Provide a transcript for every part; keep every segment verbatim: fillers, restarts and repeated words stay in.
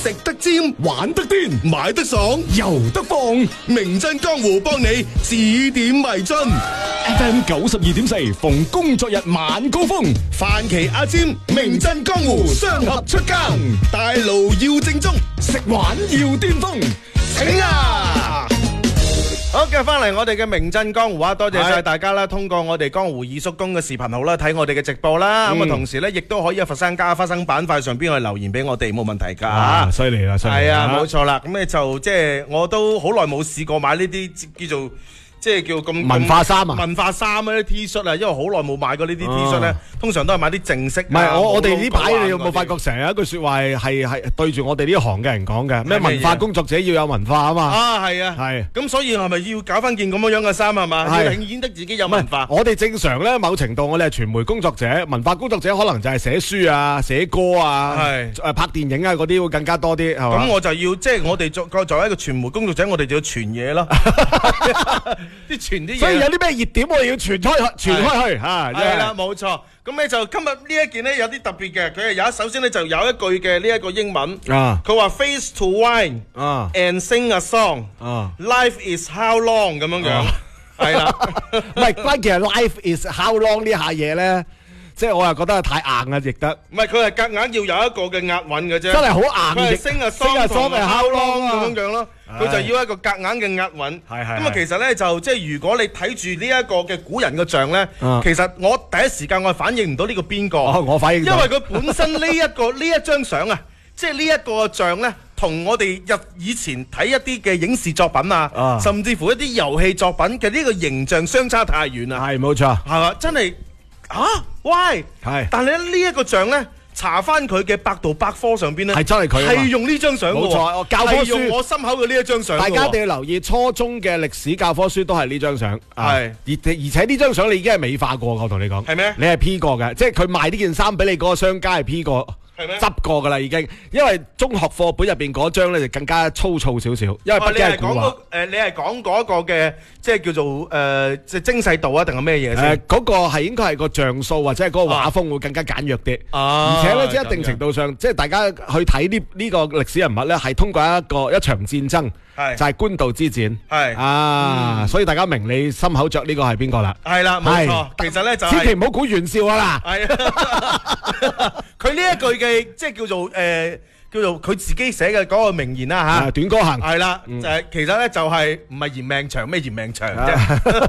食得尖，玩得癲，買得爽，遊得放。名震江湖幫你指點迷津。 F M 九十二點四，逢工作日晚高峰， 范琪阿尖，名震江湖，雙合出更，大路要正宗， 食玩要巔峰， 請啊！ 好，繼續翻嚟我哋嘅名震江湖啊！多謝晒大家啦，通過我哋江湖二叔公嘅視頻號啦，睇我哋嘅直播啦。咁啊、嗯，同時咧，亦都可以喺佛山家花生板塊上邊去留言俾我哋，冇問題噶。 啊，犀利啦，犀利！ 係啊，冇錯啦。咁咧就即係我都好耐冇試過買呢啲叫做。即係叫咁文化衫啊， 文化衫啊啲 T 恤啊，因為好耐冇買過呢啲 T 恤咧，通常都係買啲正式。 唔係我我哋呢排你有冇發覺成日一句説話係係係對住我哋呢行嘅人講嘅咩？文化工作者要有文化啊嘛。 啊係啊，係。咁所以係咪要搞翻件咁樣樣嘅衫係嘛？要顯得自己有文化。 我哋正常咧，某程度我哋係傳媒工作者，文化工作者可能就係寫書啊、寫歌啊、係誒拍電影啊嗰啲會更加多啲係嘛？ 咁我就要即係我哋作作為一個傳媒工作者，我哋就要傳嘢咯，啲傳啲嘢。 有啲咩熱點我哋要傳開去，傳開去嚇。 係啦，冇錯。咁咧就今日呢一件咧有啲特別嘅，佢係有首先咧就有一句嘅呢一個英文啊，佢話 face to wine 啊 and sing a song 啊 ，life is how long 咁樣樣，係啦。 唔係關鍵係 life is how long 呢下嘢咧。即係我又覺得太硬啦，亦得。 唔係佢係夾硬要有一個嘅押韻嘅啫。 真係好硬。 佢係升啊升啊同埋 how long 咁樣樣咯。佢就要一個夾硬嘅押韻。 係係。 咁啊，其實咧就即係如果你睇住呢一個嘅古人嘅像咧，其實我第一時間我係反應唔到呢個邊個。 我反應到。 因為佢本身呢一個呢一張相啊，即係呢一個像咧，同我哋日以前睇一啲嘅影視作品啊，甚至乎一啲遊戲作品嘅呢個形象相差太遠啦。 係冇錯。 係嘛，真係。啊，喂，係，但係呢一個像咧，查翻佢嘅百度百科上邊咧， 係真係佢， 係用呢張相嘅， 冇錯，教科書用我心口嘅呢一張相。 大家一定要留意，初中嘅歷史教科書都係呢張相，係，而而且呢張相你已經係美化過，我同你講， 係咩？ 你係 P 過嘅，即係佢賣呢件衫俾你嗰個商家係 P 過。執過噶啦已經，因為中學課本入邊嗰張咧就更加粗糙少少，因為畢竟係古畫。 誒，你係講嗰個嘅，即係叫做誒，即係精細度啊，定係咩嘢先？ 誒，嗰個係應該係個像素或者係嗰個畫風會更加簡約啲。而且咧，即係一定程度上，即係大家去睇呢呢個歷史人物咧，係通過一個一場戰爭。就係官渡之戰，係啊，所以大家明你心口着呢個係邊個啦？ 係啦，冇錯。其實咧就千祈唔好估玩笑啊啦。 係啊，佢呢一句嘅即係叫做誒，叫做佢自己寫嘅嗰個名言啦嚇。 短歌行係啦，就係其實咧就係唔係嫌命長咩嫌命長啫？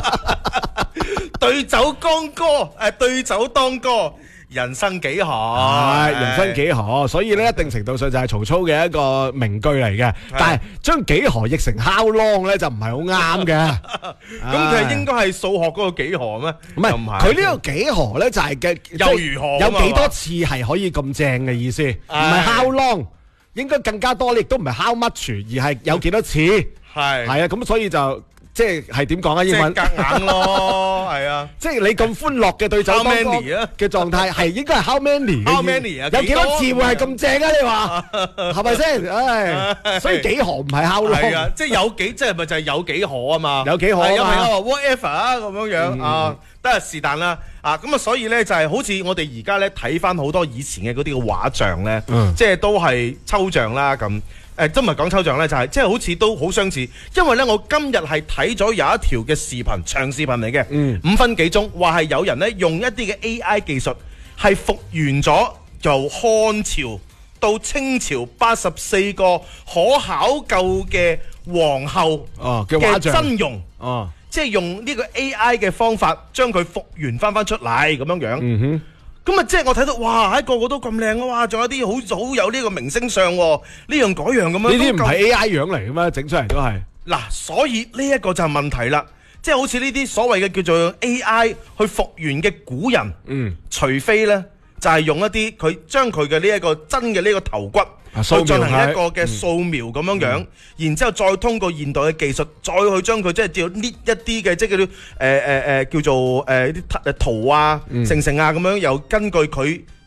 對酒當歌，誒對酒當歌。人生幾何？ 係人生幾何，所以咧一定程度上就係曹操嘅一個名句嚟嘅。但係將幾何譯成 how long 咧就唔係好啱嘅。 咁佢係應該係數學嗰個幾何咩？ 唔係，佢呢個幾何咧就係嘅， 又如何？ 有幾多次係可以咁正嘅意思？唔係 how long，應該更加多，亦都唔係 how much，而係有幾多次。係係啊，咁所以就。即係點講啊？英文即係夾硬咯，係啊！ 即係你咁歡樂嘅對酒當歌嘅狀態，係應該係 how many？how many 啊？ 有幾多字會係咁正啊？你話係咪先？唉，所以幾何唔係 how long？ 係啊，即係有幾，即係咪就係有幾何啊嘛？ 有幾何啊嘛？ 有朋友話 whatever 啊咁樣樣啊，得係是但啦啊！咁啊，所以咧就係好似我哋而家咧睇翻好多以前嘅嗰啲嘅畫像咧，即係都係抽象啦咁。誒，都唔係講抽象咧，就係即係好似都好相似，因為咧我今日係睇咗有一條嘅視頻，長視頻嚟嘅，嗯、五分幾鐘，話係有人咧用一啲嘅 A I 技術係復原咗由漢朝到清朝八十四個可考究嘅皇后嘅真容，哦、即係用呢個 A I 嘅方法將佢復原翻翻出嚟咁樣樣。嗯哼。咁啊，即係我睇到，哇！喺個個都咁靚啊，哇！仲有啲好好有呢個明星相，呢樣嗰樣咁樣。呢啲唔係 A I 樣嚟嘅咩？整出嚟都係。 嗱，所以呢一個就係問題啦，即係好似呢啲所謂嘅叫做 A I 去復原嘅古人，嗯，除非咧就係用一啲佢將佢嘅呢一個真嘅呢個頭骨。去進行一個嘅掃描咁樣樣，嗯、然之後再通過現代嘅技術，再去將佢即係叫搣一啲嘅即係嗰啲誒誒誒叫做誒啲、呃、圖啊、成成啊咁樣，又根據佢誒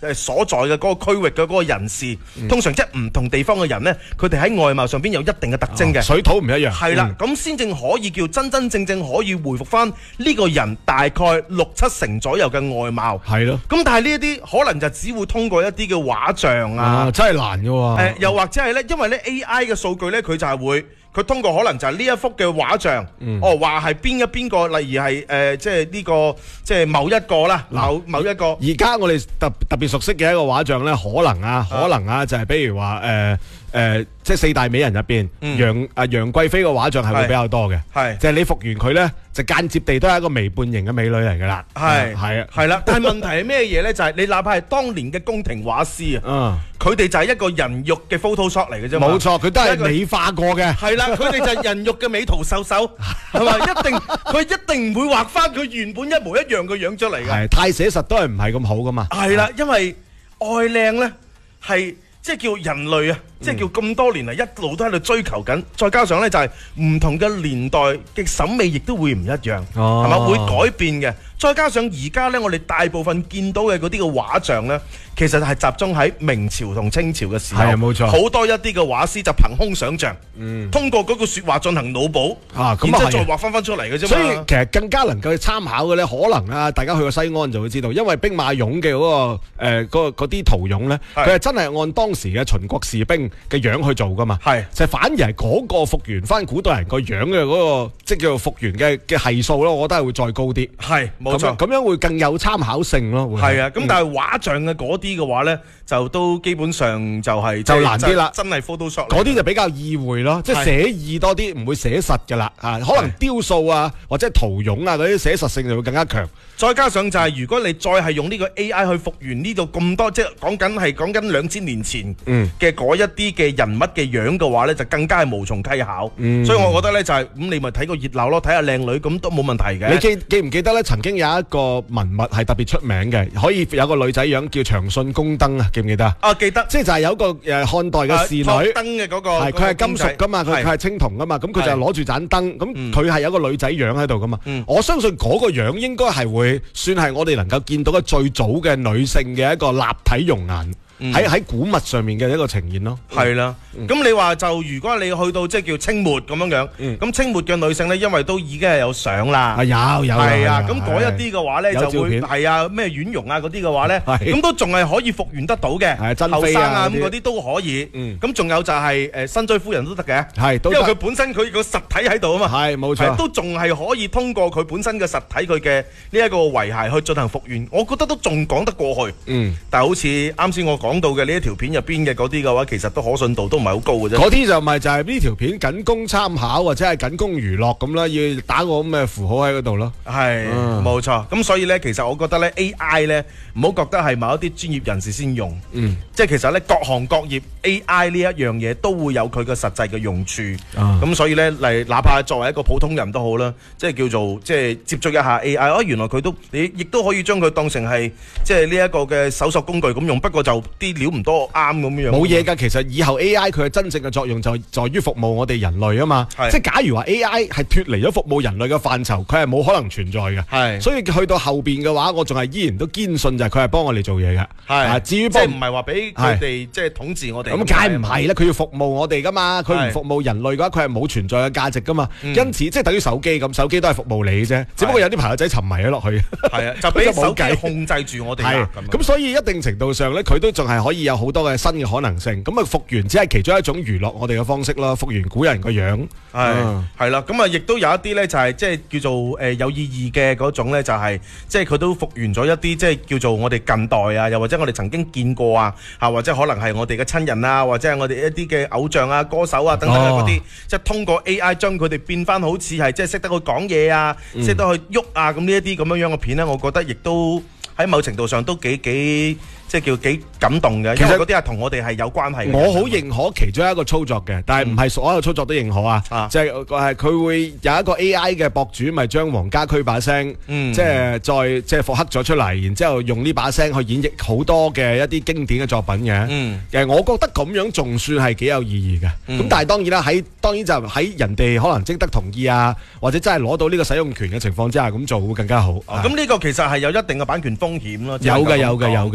誒所在嘅嗰個區域嘅嗰個人士，嗯、通常即係唔同地方嘅人呢，佢哋喺外貌上邊有一定嘅特徵嘅、 哦，水土唔一樣。 係啦，咁先正可以叫真真正正可以回復翻呢個人大概六七成左右嘅外貌。 係咯。 咁但係呢一啲可能就只會通過一啲嘅畫像啊， 啊真係難嘅喎、啊呃。又或者係呢，因為呢 A I 嘅數據呢，佢就係會。佢通過可能就係呢一幅嘅畫像，嗯、哦話係邊一邊個，例如係誒、呃、即係呢、呢個即係某一個啦，某某一個。而家我哋特特別熟悉嘅一個畫像咧，可能啊，可能啊，就係比如話誒。呃誒、呃，即係四大美人入邊，嗯、楊啊楊貴妃個畫像係會比較多嘅，係就係你復原佢咧，就間接地都係一個微半型嘅美女嚟噶啦，係係啊，係啦。但係問題係咩嘢咧？就係、是、你哪怕係當年嘅宮廷畫師啊，佢哋、嗯、就係一個人肉嘅 Photoshop 嚟嘅啫嘛，冇錯，佢都係美化過嘅，係啦，佢哋就係人肉嘅美圖秀秀，係嘛，一定佢一定唔會畫翻佢原本一模一樣嘅樣出嚟嘅，係太寫實都係唔係咁好噶嘛，係啦，因為愛靚咧係。即係叫人類啊！即係叫咁多年嚟一路都喺度追求緊，再加上呢，就係唔同嘅年代嘅審美亦都會唔一樣，係嘛、哦？會改變嘅。再加上而家呢，我哋大部分見到嘅嗰啲嘅畫像呢，其實係集中喺明朝同清朝嘅時候，係冇錯。好多一啲嘅畫師就憑空想像，嗯、通過嗰個説話進行腦補，啊、然之後再畫翻翻出嚟嘅啫嘛。所以其實更加能夠去參考嘅呢，可能啊，大家去過西安就會知道，因為兵馬俑嘅嗰個誒嗰嗰啲圖俑呢，佢係真係按當時嘅秦國士兵嘅樣去做噶嘛，係就反而係嗰個復原翻古代人個樣嘅嗰個，即係叫做復原嘅嘅係數咯，我覺得係會再高啲，係冇錯，咁樣會更有參考性咯，係啊，咁但係畫像嘅嗰啲嘅話咧，就都基本上就係就難啲啦，真係 Photoshop 嗰啲就比較意會咯，即係寫意多啲，唔會寫實噶啦，啊，可能雕塑啊或者圖俑啊嗰啲寫實性就會更加強，再加上就係如果你再係用呢個 A I 去復原呢度咁多，即係講緊係講緊兩千年前嘅嗰一啲嘅人物嘅樣嘅話咧，就更加係無從稽考，嗯、所以我覺得咧就係、是、咁，你咪睇個熱鬧咯，睇下靚女咁都冇問題嘅。你記記唔記得咧？曾經有一個文物係特別出名嘅，可以有個女仔樣叫長信宮燈啊，記唔記得啊？啊，記得，即係就係有一個誒漢代嘅侍女，燈嘅嗰個，係佢係金屬噶嘛，佢佢係青銅噶嘛，咁佢就係攞住盞燈，咁佢係有個女仔樣喺度噶嘛。嗯、我相信嗰個樣應該係會算係我哋能夠見到嘅最早嘅女性嘅一個立體容顏。喺喺、嗯、古物上面嘅一個呈現咯，係啦。咁、嗯、你話就如果你去到即係叫清末咁樣樣，咁、嗯、清末嘅女性咧，因為都已經係有相啦，啊有有係啊。咁嗰一啲嘅話咧就會係啊咩婉容啊嗰啲嘅話咧，咁都仲係可以復原得到嘅，後生啊咁嗰啲都可以。咁仲、嗯、有就係誒新追夫人都得嘅，係因為佢本身佢個實體喺度啊嘛，係冇錯，都仲係可以通過佢本身嘅實體佢嘅呢一個遺骸去進行復原，我覺得都仲講得過去。嗯，但係好似啱先我講。講到嘅呢一條片入邊嘅嗰啲嘅話，其實都可信度都唔係好高嘅啫。嗰啲就咪就係呢條片僅供參考或者係僅供娛樂咁啦，要打個咁嘅符號喺嗰度咯。係，冇錯。咁所以咧，其實我覺得咧 A I 咧，唔好覺得係某一啲專業人士先用。嗯，即係其實咧，各行各業 A I 呢一樣嘢都會有佢嘅實際嘅用處。咁、嗯、所以咧，嚟哪怕作為一個普通人都好啦，即係叫做即係接觸一下 A I，哦，原來佢都你亦都可以將佢當成係即係呢一個嘅搜索工具咁用。不過就啲料唔多啱咁樣，冇嘢㗎。其實以後 A I 佢嘅真正嘅作用就在於服務我哋人類啊嘛。是即係假如話 A I 係脫離咗服務人類嘅範疇，佢係冇可能存在嘅。係是，所以去到後邊嘅話，我仲係依然都堅信就係佢係幫我哋做嘢嘅。係是，啊、至於即係唔係話俾佢哋即係統治我哋。咁梗係唔係啦？佢要服務我哋㗎嘛。佢唔服務人類嘅話，佢係冇存在嘅價值㗎嘛。是因此，即係等於手機咁，手機都係服務你嘅啫。只不過有啲朋友仔沉迷咗落去。係啊，就俾手機控制住我哋。係咁，所以一定程度上咧，佢都仲係可以有好多嘅新嘅可能性。咁啊，復原只係其中一種娛樂我哋嘅方式啦。復原古人個樣係係啦。咁啊，亦都有一啲咧，就係即係叫做誒有意義嘅嗰種咧，就係即係佢都復原咗一啲即係叫做我哋近代啊，又或者我哋曾經見過啊，嚇或者可能係我哋嘅親人啊，或者係我哋一啲嘅偶像啊、歌手啊等等嗰啲，即係通過 A I 將佢哋變翻好似係即係識得去講嘢啊，識得去喐啊，咁呢一啲咁樣樣嘅片咧，我覺得亦都喺某程度上都幾幾。即係叫幾感動嘅，其實嗰啲係同我哋係有關係嘅。我好認可其中一個操作嘅，但係唔係所有操作都認可啊。啊就係係佢會有一個 A I 嘅博主，咪將黃家駒把聲，嗯、即係再即係復刻咗出嚟，然之後用呢把聲去演繹好多嘅一啲經典嘅作品嘅。嗯、其實我覺得咁樣仲算係幾有意義嘅。咁、嗯、但係當然啦，喺當然就喺人哋可能徵得同意啊，或者真係攞到呢個使用權嘅情況之下咁做會更加好。咁呢、啊、個其實係有一定嘅版權風險咯。有嘅有嘅有嘅。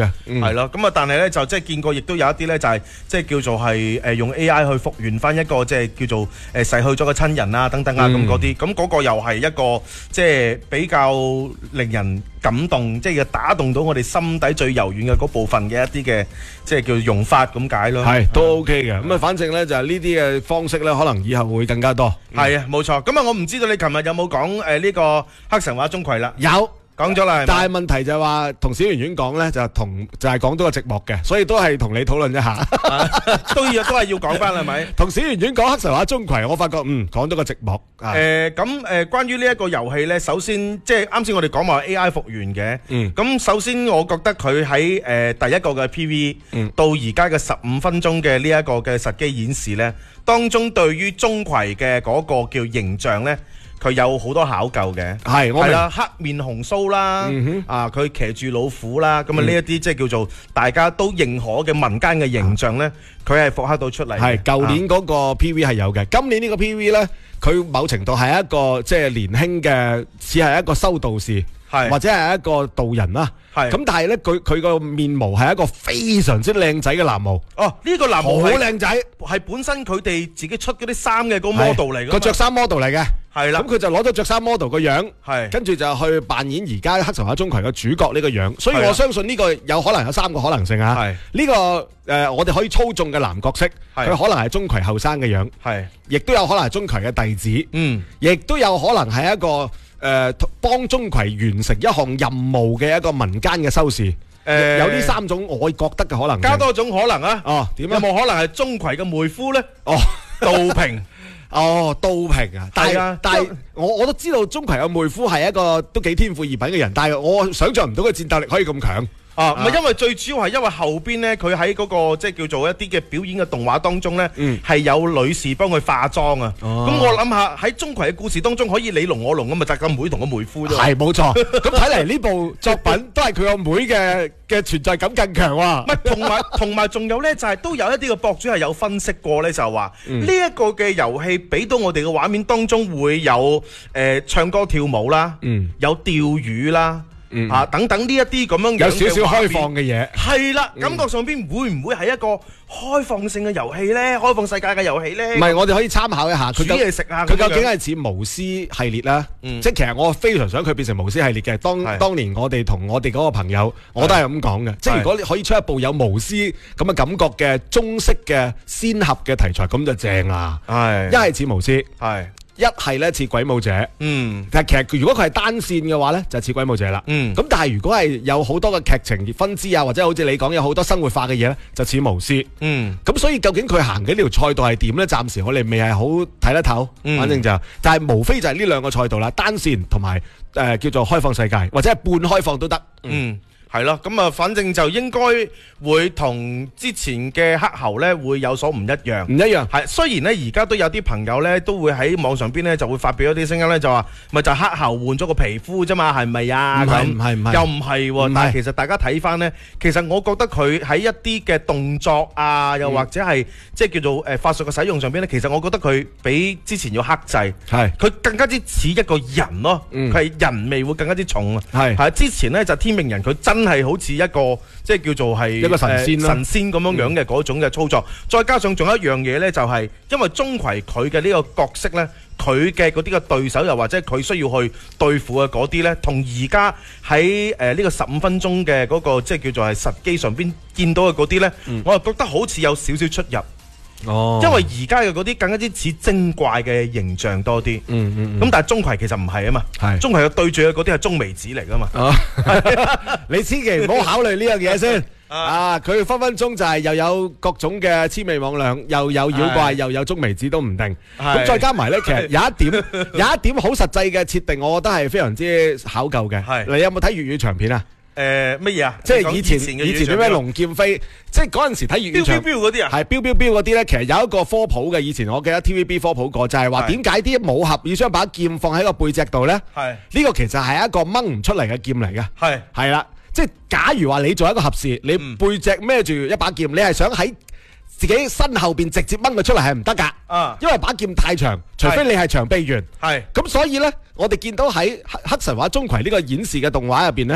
係咯。咁啊，但係咧就即係見過，亦都有一啲咧就係即係叫做係誒用 A I 去復原翻一個即係叫做誒逝去咗嘅親人啊等等啊咁嗰啲，咁嗰個又係一個即係比較令人感動，即係打動到我哋心底最柔軟嘅嗰部分嘅一啲嘅即係叫用法咁解咯。 係都 OK 嘅。咁啊，反正咧就係呢啲嘅方式咧，可能以後會更加多。 係啊，冇錯。咁啊，我唔知道你琴日有冇講誒呢個黑神話鐘馗啦？ 有。 講咗啦， 但係問題就係話同小圓圓講咧，就同就係講到個寂寞嘅，所以都係同你討論一下， 都要都係要講翻係咪？同小圓圓講黑神話鐘馗，我發覺嗯講到個寂寞。 誒咁誒，關於呢一個遊戲咧，首先即係啱先我哋講話 A I 復原嘅，咁、嗯、首先我覺得佢喺誒第一個嘅 P V、嗯、到而家嘅十五分鐘嘅呢一個嘅實機演示咧，當中對於鐘馗嘅嗰個叫形象咧。佢有好多考究嘅，係係啦，黑面紅鬚啦，嗯、啊佢騎住老虎啦，咁啊呢一啲即係叫做大家都認可嘅民間嘅形象咧，佢係復刻到出嚟。係舊年嗰個 P V 係有嘅，今年呢個 P V 咧，佢某程度係一個即係年輕嘅，似係一個修道士，或者係一個道人啦。咁但係咧，佢佢個面模係一個非常之靚仔嘅男模。 哦，呢、這個男模好靚仔， 係本身佢哋自己出嗰啲衫嘅個 model 嚟嘅， 個着衫 model 嚟嘅。 係啦， 咁佢就攞咗着衫 model 個樣，係跟住就去扮演而家黑神話鐘馗嘅主角呢個樣。所以我相信呢個有可能有三個可能性啊。係呢、這個誒、呃，我哋可以操縱嘅男角色，佢可能係鐘馗後生嘅樣，係亦都有可能係鐘馗嘅弟子，嗯，亦都有可能係一個。誒、呃，幫鐘馗完成一項任務嘅一個民間嘅修士，誒、呃，有呢三種我覺得嘅可能， 加多種可能啊！ 哦，點樣？ 有冇可能係鐘馗嘅妹夫咧？哦，杜平， 哦，杜平啊！但係、啊、但係我我都知道鐘馗嘅妹夫係一個都幾天賦異稟嘅人，但係我想象唔到佢戰鬥力可以咁強。啊，唔係因為最主要係因為後邊咧，佢喺嗰個即係叫做一啲嘅表演嘅動畫當中咧，係有女士幫佢化妝啊。咁我諗下喺鐘馗嘅故事當中，可以你龍我龍咁嘛，就係個妹同個妹夫啫。係冇錯。咁睇嚟呢部作品都係佢個妹嘅嘅存在感更強啊。唔係，同埋同埋仲有咧，就係都有一啲嘅博主係有分析過咧，就話呢一個嘅遊戲俾到我哋嘅畫面當中會有誒唱歌跳舞啦，有釣魚啦。嗯啊，等等呢一啲咁樣有少少開放嘅嘢，係啦，感覺上邊會唔會係一個開放性嘅遊戲咧？開放世界嘅遊戲咧？唔係，我哋可以參考一下。佢煮嘢食啊，佢究竟係似巫師系列啦，即係其實我非常想佢變成巫師系列嘅。當當年我哋同我哋嗰個朋友，我都係咁講嘅。即係如果你可以出一部有巫師咁嘅感覺嘅中式嘅仙俠嘅題材，咁就正啦。係一係似巫師，係。一係咧似鬼武者，嗯，但係其實如果佢係單線嘅話咧，就似鬼武者啦，嗯，咁但係如果係有好多嘅劇情分支啊，或者好似你講有好多生活化嘅嘢咧，就似巫師，嗯，咁所以究竟佢行嘅呢條賽道係點咧？暫時我哋未係好睇得透，嗯、反正就，但係無非就係呢兩個賽道啦，單線同埋誒叫做開放世界，或者係半開放都得，嗯。嗯係咯，咁啊，反正就應該會同之前嘅黑猴咧會有所唔一樣，唔一樣。係雖然咧而家都有啲朋友咧都會喺網上邊咧就會發表一啲聲音咧，就話咪就黑猴換咗個皮膚啫嘛，係咪啊？唔係唔係唔係，又唔係喎。但係其實大家睇翻咧，其實我覺得佢喺一啲嘅動作啊，又或者係即係叫做誒法術嘅使用上邊咧，其實我覺得佢比之前要克制，係佢更加之似一個人咯，佢係人味會更加之重啊。係係之前咧就天命人佢真。係好似一個即係叫做係一個神仙、呃、神仙咁樣樣嘅嗰種嘅操作，嗯、再加上仲有一樣嘢呢，就係、是、因為鐘馗佢嘅呢個角色呢，佢嘅嗰啲嘅對手又或者佢需要去對付嘅嗰啲呢，同而家喺誒呢個十五分鐘嘅嗰個即係叫做係實機上邊見到嘅嗰啲呢，嗯、我就覺得好似有少少出入。哦，因為而家嘅嗰啲更加之似精怪嘅形象多啲，嗯嗯，咁但係鐘馗其實唔係啊嘛，係鐘馗嘅對住嘅嗰啲係鐘眉子嚟噶嘛，哦，你千祈唔好考慮呢樣嘢先，啊，佢分分鐘就係又有各種嘅魑魅魍魎，又有妖怪，又有鐘眉子都唔定，咁再加埋咧，其實有一點有一點好實際嘅設定，我覺得係非常之考究嘅，係，你有冇睇粵語長片啊？誒，乜嘢啊？即係以前以前啲咩龍劍飛，即係嗰陣時睇粵語長片嗰啲啊，係飆飆飆嗰啲咧。其實有一個科普嘅，以前我記得 T V B 科普過，就係話點解啲武俠要將把劍放喺個背脊度咧？係呢個其實係一個掹唔出嚟嘅劍嚟嘅。係係啦，即係假如話你做一個俠士，你背脊孭住一把劍，你係想喺自己身後邊直接掹佢出嚟係唔得噶。啊，因為把劍太長，除非你係長臂猿。係咁，所以咧，我哋見到喺黑黑神話鐘馗呢個演示嘅動畫入邊咧。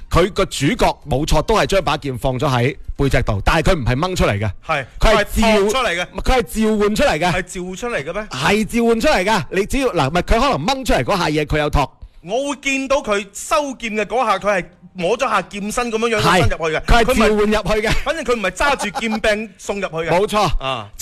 佢個主角冇錯，都係將把劍放咗喺背脊度，但係佢唔係掹出嚟嘅， 係佢係召出嚟嘅， 佢係召喚出嚟嘅， 係召出嚟嘅咩？ 係召喚出嚟㗎。你只要嗱，唔係佢可能掹出嚟嗰下嘢，佢有托。 我會見到佢收劍嘅嗰下，佢係摸咗下劍身咁樣樣係伸入去嘅， 佢係召喚入去嘅。 反正佢唔係揸住劍柄送入去嘅。 冇錯啊。